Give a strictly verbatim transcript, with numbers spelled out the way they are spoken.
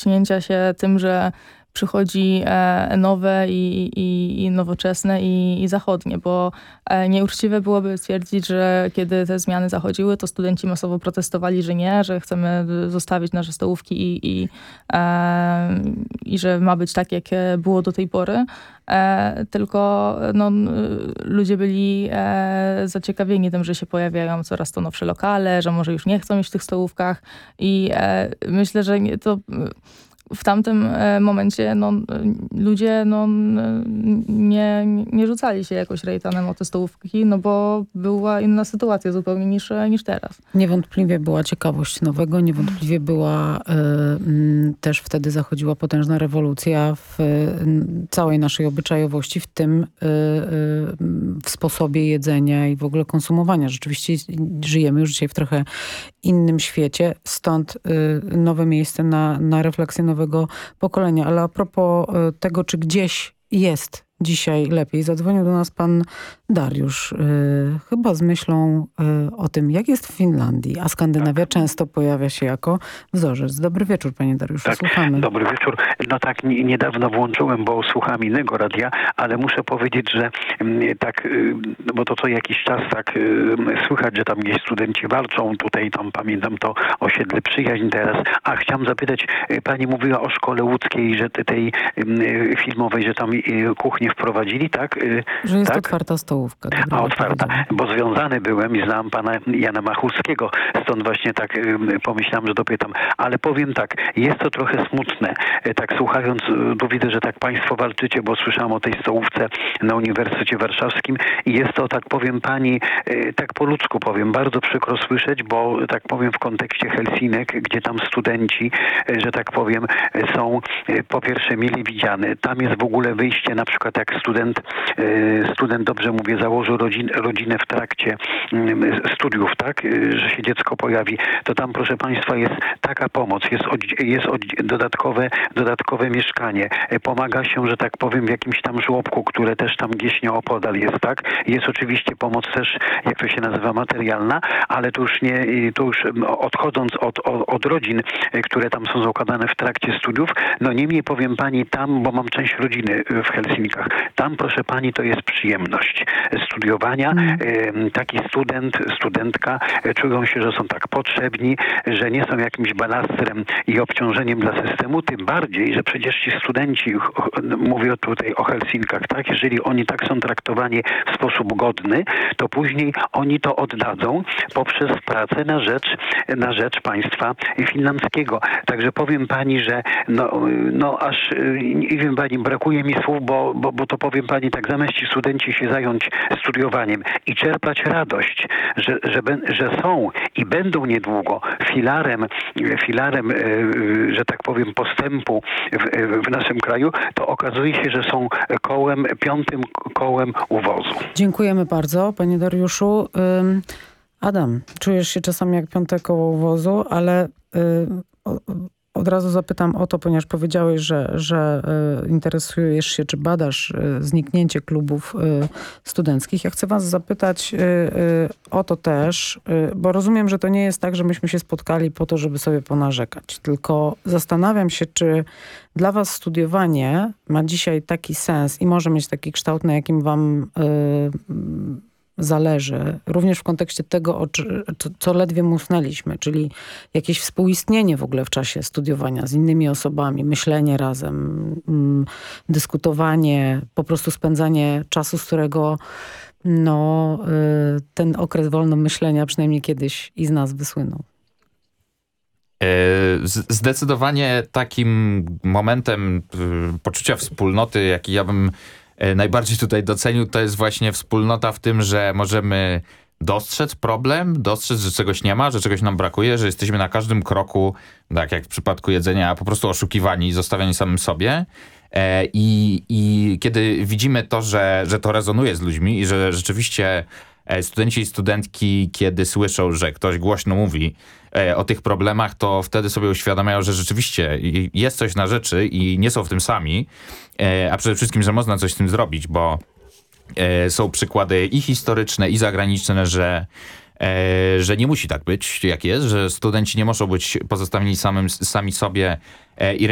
rozwinięcia się tym, że przychodzi e, nowe i, i, i nowoczesne i, i zachodnie, bo e, nieuczciwe byłoby stwierdzić, że kiedy te zmiany zachodziły, to studenci masowo protestowali, że nie, że chcemy zostawić nasze stołówki i, i, e, i że ma być tak, jak było do tej pory. E, tylko no, ludzie byli e, zaciekawieni tym, że się pojawiają coraz to nowsze lokale, że może już nie chcą mieć w tych stołówkach i e, myślę, że nie, to w tamtym momencie no, ludzie no, nie, nie rzucali się jakoś rejtanem o te stołówki, no bo była inna sytuacja zupełnie niż, niż teraz. Niewątpliwie była ciekawość nowego, niewątpliwie była y, też wtedy zachodziła potężna rewolucja w y, całej naszej obyczajowości, w tym y, y, w sposobie jedzenia i w ogóle konsumowania. Rzeczywiście żyjemy już dzisiaj w trochę innym świecie, stąd y, nowe miejsce na, na refleksję nowego pokolenia. Ale a propos tego, czy gdzieś jest dzisiaj lepiej, zadzwonił do nas pan Dariusz, yy, chyba z myślą yy, o tym, jak jest w Finlandii, a Skandynawia tak. często pojawia się jako wzorzec. Dobry wieczór, panie Dariuszu, tak, słuchamy. Dobry wieczór. No tak, nie, niedawno włączyłem, bo słucham innego radia, ale muszę powiedzieć, że y, tak, y, bo to co jakiś czas tak y, słychać, że tam gdzieś studenci walczą, tutaj tam pamiętam to osiedle Przyjaźń teraz, a chciałam zapytać, y, pani mówiła o szkole łódzkiej, że tej y, filmowej, że tam y, kuchnię wprowadzili, tak? Y, że jest tak? otwarta stołówka. A otwarta, bo związany byłem i znałem pana Jana Machulskiego, stąd właśnie tak y, pomyślałem, że dopytam. Ale powiem tak, jest to trochę smutne. Y, tak słuchając, y, tu widzę, że tak państwo walczycie, bo słyszałem o tej stołówce na Uniwersytecie Warszawskim i jest to, tak powiem pani, y, tak po ludzku powiem, bardzo przykro słyszeć, bo tak powiem w kontekście Helsinek, gdzie tam studenci, y, że tak powiem, y, są y, po pierwsze mile widziane. Tam jest w ogóle wyjście, na przykład jak student, y, student dobrze mówię, założył rodzin, rodzinę w trakcie y, studiów, tak, y, że się dziecko pojawi, to tam proszę państwa jest taka pomoc, jest, od, jest od, dodatkowe, dodatkowe mieszkanie, y, pomaga się, że tak powiem w jakimś tam żłobku, które też tam gdzieś nieopodal jest, tak, jest oczywiście pomoc też, jak to się nazywa, materialna, ale to już nie, to już odchodząc od, od, od rodzin, y, które tam są zakładane w trakcie studiów, no niemniej powiem pani tam, bo mam część rodziny w Helsinkach, tam proszę pani to jest przyjemność studiowania. Mm. Taki student, studentka czują się, że są tak potrzebni, że nie są jakimś balastrem i obciążeniem dla systemu, tym bardziej, że przecież ci studenci, mówię tutaj o Helsinkach, tak, jeżeli oni tak są traktowani w sposób godny, to później oni to oddadzą poprzez pracę na rzecz, na rzecz państwa finlandzkiego. Także powiem pani, że no, no aż nie wiem pani, brakuje mi słów, bo, bo, bo to powiem pani tak, zamiast ci studenci się zająć studiowaniem i czerpać radość, że, że, że są i będą niedługo filarem, filarem, że tak powiem, postępu w, w naszym kraju, to okazuje się, że są kołem, piątym kołem uwozu. Dziękujemy bardzo, panie Dariuszu. Adam, czujesz się czasami jak piąte koło uwozu, ale od razu zapytam o to, ponieważ powiedziałeś, że, że y, interesujesz się, czy badasz y, zniknięcie klubów y, studenckich. Ja chcę was zapytać y, y, o to też, y, bo rozumiem, że to nie jest tak, że myśmy się spotkali po to, żeby sobie ponarzekać. Tylko zastanawiam się, czy dla was studiowanie ma dzisiaj taki sens i może mieć taki kształt, na jakim wam y, zależy, również w kontekście tego, o czy, co ledwie musnęliśmy, czyli jakieś współistnienie w ogóle w czasie studiowania z innymi osobami, myślenie razem, mm, dyskutowanie, po prostu spędzanie czasu, z którego no, y, ten okres wolnomyślenia przynajmniej kiedyś i z nas wysłynął. Zdecydowanie takim momentem poczucia wspólnoty, jaki ja bym najbardziej tutaj docenił, to jest właśnie wspólnota w tym, że możemy dostrzec problem, dostrzec, że czegoś nie ma, że czegoś nam brakuje, że jesteśmy na każdym kroku, tak jak w przypadku jedzenia, po prostu oszukiwani, zostawiani samym sobie. I, i kiedy widzimy to, że, że to rezonuje z ludźmi i że rzeczywiście studenci i studentki, kiedy słyszą, że ktoś głośno mówi o tych problemach, to wtedy sobie uświadamiają, że rzeczywiście jest coś na rzeczy i nie są w tym sami, a przede wszystkim, że można coś z tym zrobić, bo są przykłady i historyczne, i zagraniczne, że, że nie musi tak być, jak jest, że studenci nie muszą być pozostawieni samym, sami sobie i